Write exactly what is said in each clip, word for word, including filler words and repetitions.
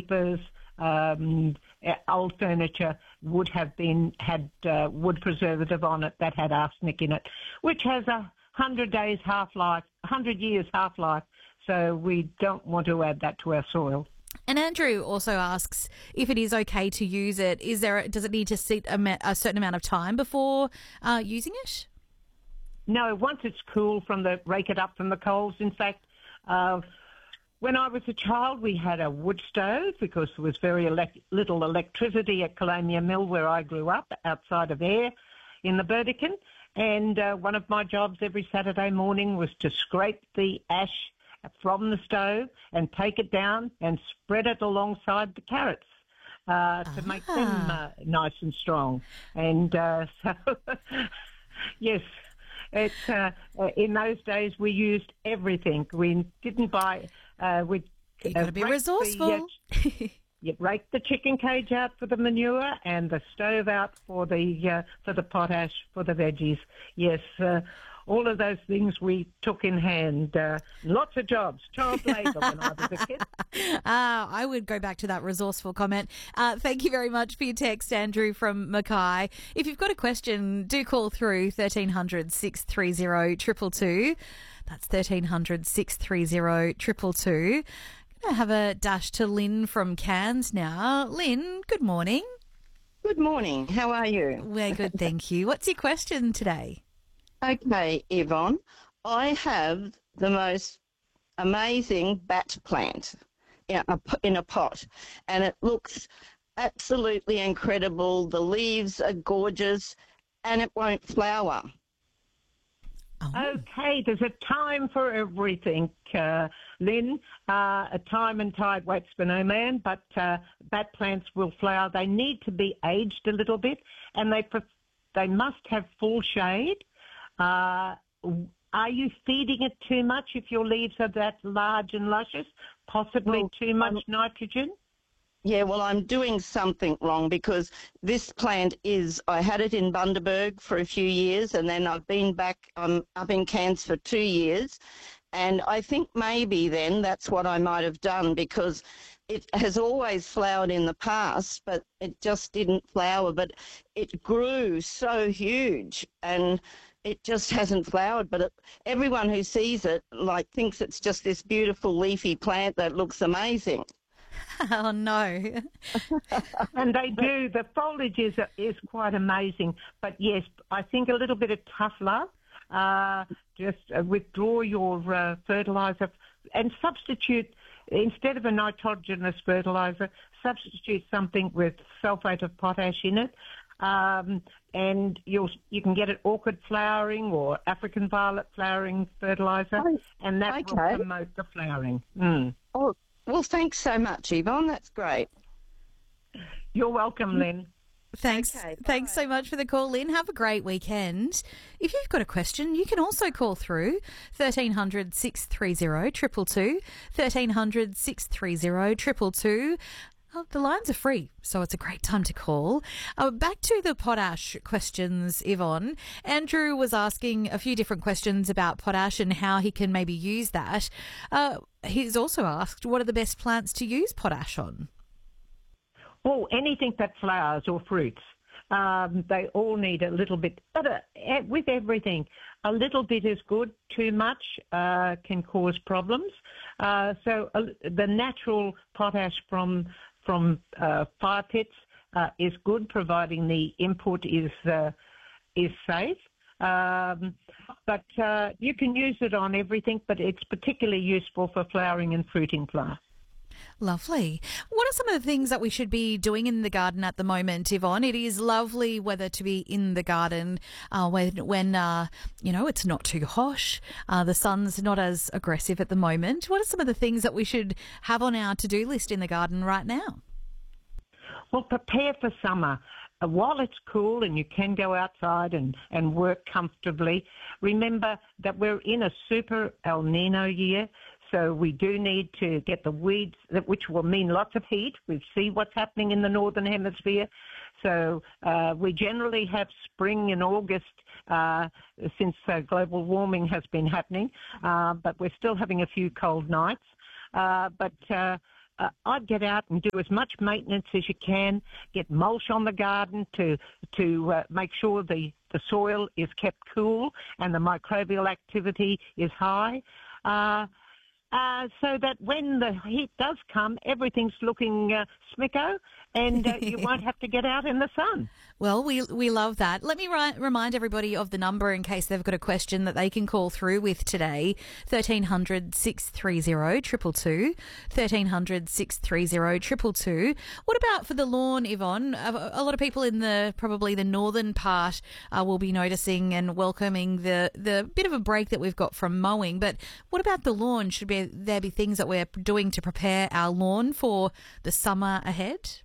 papers, um, old furniture would have been had uh, wood preservative on it that had arsenic in it, which has a hundred days half-life, hundred years half-life. So we don't want to add that to our soil. And Andrew also asks if it is okay to use it. Is there? Does it need to sit a, ma- a certain amount of time before uh, using it? No, once it's cool from the rake it up from the coals. In fact, uh, when I was a child, we had a wood stove because there was very elect- little electricity at Calamia Mill where I grew up, outside of Ayr in the Burdekin. And uh, one of my jobs every Saturday morning was to scrape the ash from the stove and take it down and spread it alongside the carrots uh, to ah. make them uh, nice and strong. And uh, so, yes, it, uh, in those days we used everything. We didn't buy... Uh, we You've got to be resourceful. The, uh, you rake the chicken cage out for the manure and the stove out for the uh, for the potash for the veggies. Yes, uh, all of those things we took in hand. Uh, lots of jobs, child labour when I was a kid. Uh, I would go back to that resourceful comment. Uh, thank you very much for your text, Andrew from Mackay. If you've got a question, do call through thirteen hundred, six three zero, two two two. That's thirteen hundred, six three zero, two two two. I'm going to have a dash to Lynn from Cairns now. Lynn, good morning. Good morning. How are you? We're good, thank you. What's your question today? Okay, Yvonne. I have the most amazing bat plant in a, in a pot, and it looks absolutely incredible. The leaves are gorgeous, and it won't flower. Oh. Okay, there's a time for everything, uh, Lynn. Uh, a time and tide waits for no man, but uh, bat plants will flower. They need to be aged a little bit, and they pref- they must have full shade. Uh, are you feeding it too much if your leaves are that large and luscious? Possibly well, too much um, nitrogen? Yeah, well, I'm doing something wrong because this plant is, I had it in Bundaberg for a few years and then I've been back um, up in Cairns for two years. And I think maybe then that's what I might have done because it has always flowered in the past, but it just didn't flower. But it grew so huge and it just hasn't flowered. But it, everyone who sees it, like, thinks it's just this beautiful leafy plant that looks amazing. Oh, no. And they do. The foliage is is quite amazing. But, yes, I think a little bit of tough love. Uh, just uh, withdraw your uh, fertiliser and substitute, instead of a nitrogenous fertiliser, substitute something with sulphate of potash in it. Um, and you'll, you can get it orchid flowering or African violet flowering fertiliser, oh, and that okay. will promote the flowering. Mm. Oh. Well, thanks so much, Yvonne. That's great. You're welcome, Lynn. Thanks. Okay, Thanks so much for the call, Lynn. Have a great weekend. If you've got a question, you can also call through thirteen hundred, six three zero, two two two, thirteen hundred, six three zero, two two two. Oh, the lines are free, so it's a great time to call. Uh, back to the potash questions, Yvonne. Andrew was asking a few different questions about potash and how he can maybe use that. Uh, he's also asked, what are the best plants to use potash on? Oh, anything that flowers or fruits. Um, they all need a little bit, but uh, with everything, a little bit is good. Too much uh, can cause problems. Uh, so uh, the natural potash from from uh, fire pits uh, is good, providing the input is uh, is safe. Um, but uh, you can use it on everything, but it's particularly useful for flowering and fruiting plants. Lovely. What are some of the things that we should be doing in the garden at the moment, Yvonne? It is lovely weather to be in the garden uh, when, when uh, you know, it's not too hot. Uh, the sun's not as aggressive at the moment. What are some of the things that we should have on our to-do list in the garden right now? Well, prepare for summer. Uh, while it's cool and you can go outside and, and work comfortably, remember that we're in a super El Nino year. So we do need to get the weeds, which will mean lots of heat. We see what's happening in the Northern Hemisphere. So uh, we generally have spring in August uh, since uh, global warming has been happening, uh, but we're still having a few cold nights. Uh, but uh, uh, I'd get out and do as much maintenance as you can, get mulch on the garden to to uh, make sure the, the soil is kept cool and the microbial activity is high. Uh, Uh, so that when the heat does come, everything's looking uh, smicko and uh, you won't have to get out in the sun. Well, we we love that. Let me ri- remind everybody of the number in case they've got a question that they can call through with today. thirteen hundred, six three zero, two two two. thirteen hundred, six three zero, two two two. What about for the lawn, Yvonne? A, a lot of people in the probably the northern part uh, will be noticing and welcoming the, the bit of a break that we've got from mowing. But what about the lawn? Should be, there be things that we're doing to prepare our lawn for the summer ahead?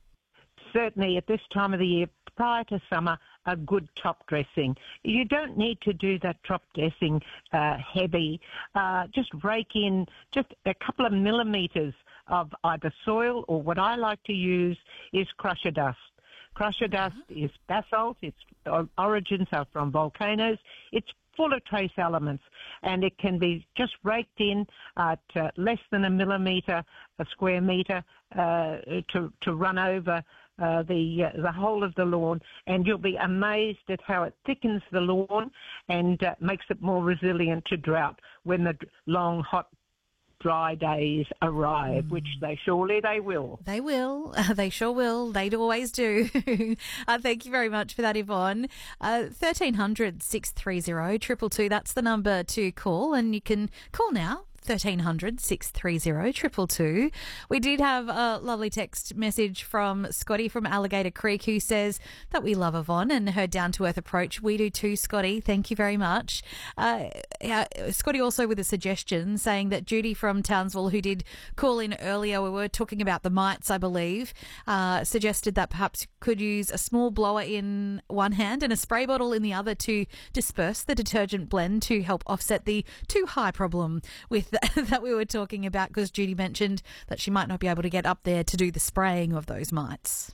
Certainly at this time of the year, prior to summer, a good top dressing. You don't need to do that top dressing uh, heavy. Uh, just rake in just a couple of millimetres of either soil, or what I like to use is crusher dust. Crusher dust is basalt. Its origins are from volcanoes. It's full of trace elements, and it can be just raked in at uh, less than a millimetre a square metre uh, to to run over uh, the uh, the whole of the lawn, and you'll be amazed at how it thickens the lawn and uh, makes it more resilient to drought when the long, hot, dry days arrive, mm. which they surely they will. They will. They sure will. They always do. uh, thank you very much for that, Yvonne. Uh, thirteen hundred, six three zero, two two two, that's the number to call, and you can call now. thirteen hundred, six three zero, two two two. We did have a lovely text message from Scotty from Alligator Creek, who says that we love Yvonne and her down-to-earth approach. We do too, Scotty. Thank you very much. Uh, uh, Scotty also with a suggestion saying that Judy from Townsville, who did call in earlier, we were talking about the mites, I believe, uh, suggested that perhaps you could use a small blower in one hand and a spray bottle in the other to disperse the detergent blend to help offset the too high problem with that we were talking about, because Judy mentioned that she might not be able to get up there to do the spraying of those mites.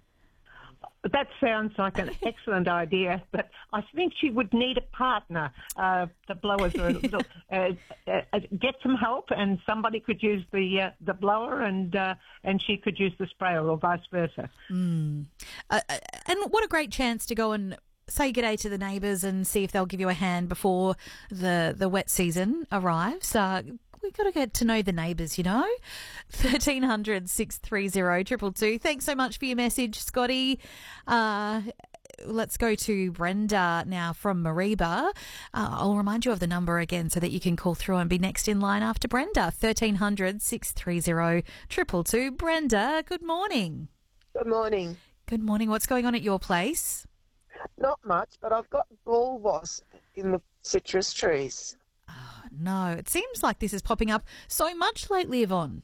That sounds like an excellent idea, but I think she would need a partner. Uh, the blowers are a little, uh, uh, get some help, and somebody could use the uh, the blower, and uh, and she could use the sprayer, or vice versa. Mm. Uh, and what a great chance to go and say g'day to the neighbours and see if they'll give you a hand before the, the wet season arrives. Uh, we've got to get to know the neighbours, you know. thirteen hundred, six three zero, two two two. Thanks so much for your message, Scotty. Uh, let's go to Brenda now from Mareeba. Uh, I'll remind you of the number again so that you can call through and be next in line after Brenda. thirteen hundred, six three zero, two two two. Brenda, good morning. Good morning. Good morning. What's going on at your place? Not much, but I've got gall wasp in the citrus trees. Oh, no. It seems like this is popping up so much lately, Yvonne.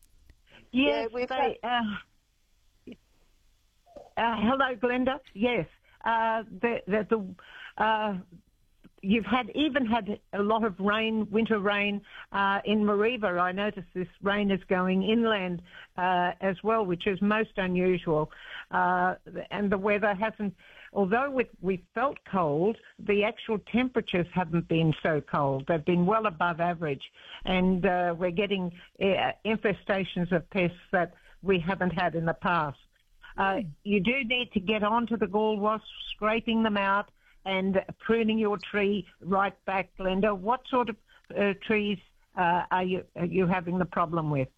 Yes, yeah, we've they, had... uh, uh, hello, Glenda. Yes, uh, the, the, the, uh, you've had even had a lot of rain, winter rain uh, in Mareeba. I noticed this rain is going inland uh, as well, which is most unusual. Uh, and the weather hasn't, although we, we felt cold, the actual temperatures haven't been so cold. They've been well above average. And uh, we're getting uh, infestations of pests that we haven't had in the past. Uh, you do need to get onto the gall wasps, scraping them out, and pruning your tree right back, Glenda. What sort of uh, trees uh, are you are you having the problem with?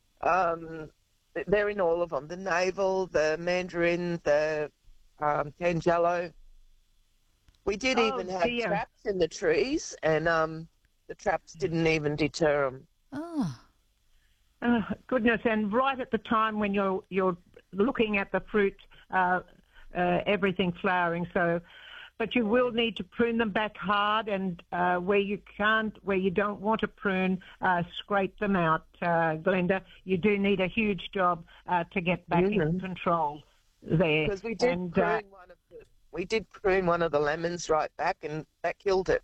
Um, they're in all of them. The navel, the mandarin, the um, tangelo. We did Oh, even have dear. traps in the trees, and um, the traps didn't even deter them. Oh. Oh, goodness, and right at the time when you're you're looking at the fruit, uh, uh, everything flowering, so... But you will need to prune them back hard, and uh, where you can't, where you don't want to prune, uh, scrape them out, uh, Glenda. You do need a huge job uh, to get back Mm-hmm. in control there. Because we did and, prune uh, one of the, we did prune one of the lemons right back, and that killed it.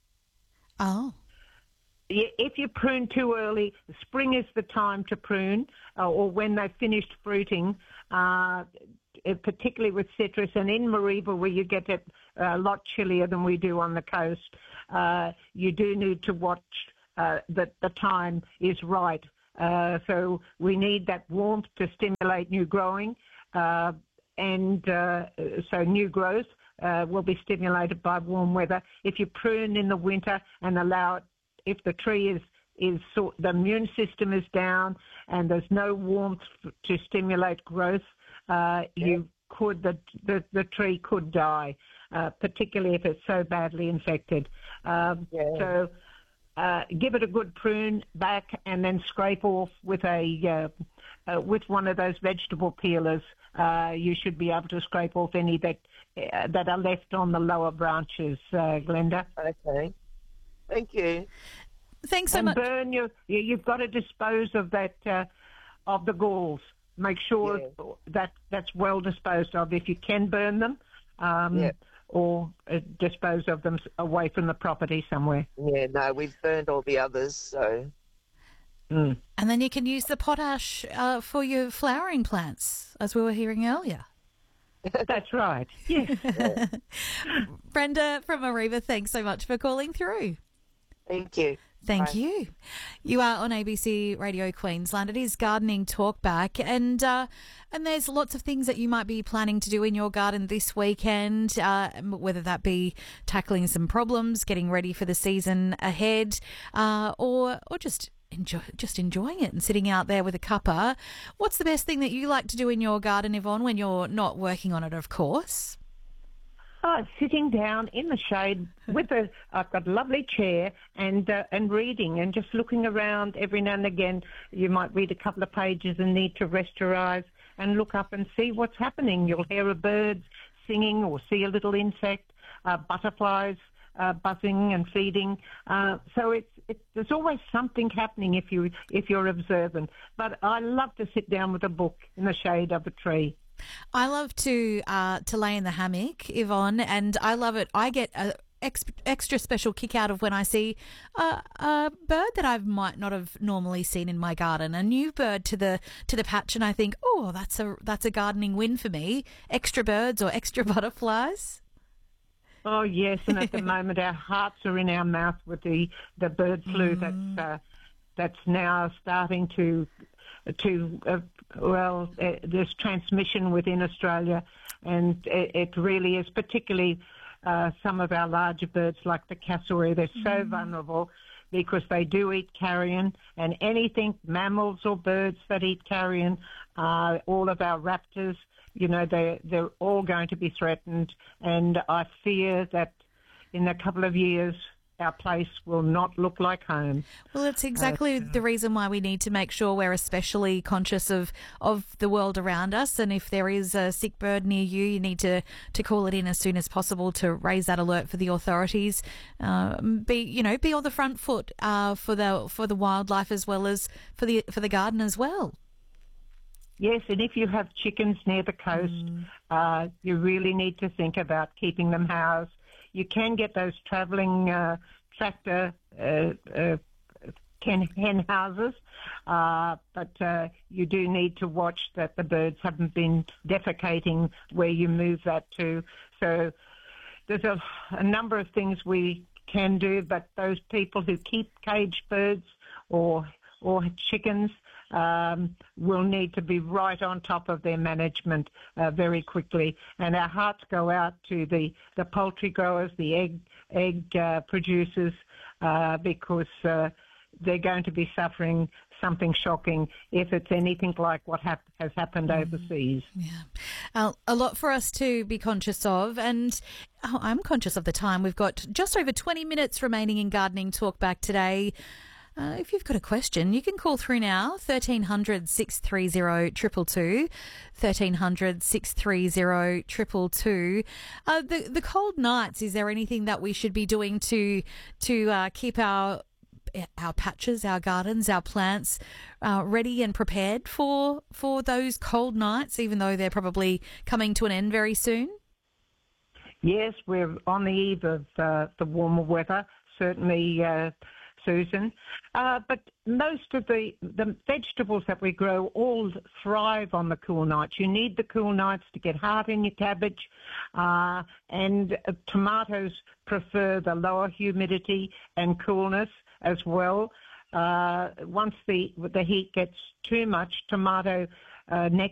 Oh. Yeah, if you prune too early, spring is the time to prune, uh, or when they've finished fruiting, uh, particularly with citrus. And in Mareeba, where you get it a lot chillier than we do on the coast, uh, you do need to watch uh, that the time is right Uh, so we need that warmth to stimulate new growing, uh, and uh, so new growth uh, will be stimulated by warm weather. If you prune in the winter and allow it, if the tree is is sort, the immune system is down and there's no warmth to stimulate growth, uh, yeah. you could the, the the tree could die, uh, particularly if it's so badly infected. Um, yeah. So. Uh, give it a good prune back and then scrape off with a uh, uh, with one of those vegetable peelers. Uh, you should be able to scrape off any that uh, that are left on the lower branches, uh, Glenda. Okay. Thank you. Thanks so and much. And burn your. You've got to dispose of that uh, of the galls. Make sure yeah. that that's well disposed of. If you can burn them. Um, yeah. Or uh, dispose of them away from the property somewhere. Yeah, no, we've burned all the others, so... Mm. And then you can use the potash uh, for your flowering plants, as we were hearing earlier. That's right, yes. Yeah. Brenda from Arriva, thanks so much for calling through. Thank you. Thank Bye. you. You are on A B C Radio Queensland. It is Gardening Talkback, and uh, and there's lots of things that you might be planning to do in your garden this weekend, uh, whether that be tackling some problems, getting ready for the season ahead, uh, or or just enjoy just enjoying it and sitting out there with a cuppa. What's the best thing that you like to do in your garden, Yvonne, when you're not working on it, of course? Oh, sitting down in the shade with a, I've got a lovely chair and uh, and reading and just looking around every now and again. You might read a couple of pages and need to rest your eyes and look up and see what's happening. You'll hear a bird singing or see a little insect, uh, butterflies uh, buzzing and feeding. Uh, so it's, it's there's always something happening if you if you're observant. But I love to sit down with a book in the shade of a tree. I love to uh, to lay in the hammock, Yvonne, and I love it. I get a ex- extra special kick out of when I see a, a bird that I might not have normally seen in my garden, a new bird to the to the patch, and I think, oh, that's a that's a gardening win for me. Extra birds or extra butterflies. Oh yes, and at the moment our hearts are in our mouth with the the bird flu mm. that's uh, that's now starting to. to uh, well, uh, there's transmission within Australia, and it, it really is, particularly uh, some of our larger birds like the cassowary. They're so mm. vulnerable because they do eat carrion, and anything, mammals or birds that eat carrion, uh, all of our raptors, you know, they they're all going to be threatened, and I fear that in a couple of years our place will not look like home. Well, it's exactly uh, the reason why we need to make sure we're especially conscious of, of the world around us. And if there is a sick bird near you, you need to, to call it in as soon as possible to raise that alert for the authorities. Uh, be you know be on the front foot uh, for the for the wildlife as well as for the for the garden as well. Yes, and if you have chickens near the coast, mm. uh, you really need to think about keeping them housed. You can get those travelling uh, tractor uh, uh, hen houses, uh, but uh, you do need to watch that the birds haven't been defecating where you move that to. So there's a, a number of things we can do, but those people who keep caged birds or or chickens um, will need to be right on top of their management uh, very quickly. And our hearts go out to the, the poultry growers, the egg egg uh, producers, uh, because uh, they're going to be suffering something shocking if it's anything like what hap- has happened mm. overseas. Yeah, uh, a lot for us to be conscious of, and oh, I'm conscious of the time. We've got just over twenty minutes remaining in Gardening Talkback today. Uh, if you've got a question, you can call through now, thirteen hundred, six three zero, two two two, thirteen hundred, six three zero, two two two. Uh, the, the cold nights, is there anything that we should be doing to to uh, keep our our patches, our gardens, our plants uh, ready and prepared for for those cold nights, even though they're probably coming to an end very soon? Yes, we're on the eve of uh, the warmer weather, certainly, uh, Susan. Uh, but most of the, the vegetables that we grow all thrive on the cool nights. You need the cool nights to get heart in your cabbage, uh, and uh, tomatoes prefer the lower humidity and coolness as well. Uh, once the the heat gets too much, tomato uh, neck